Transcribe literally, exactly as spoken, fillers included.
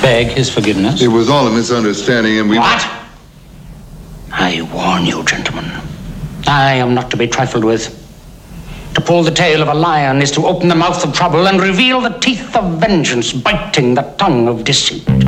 beg his forgiveness? It was all a misunderstanding, and we... What? I warn you, gentlemen. I am not to be trifled with. To pull the tail of a lion is to open the mouth of trouble and reveal the teeth of vengeance, biting the tongue of deceit.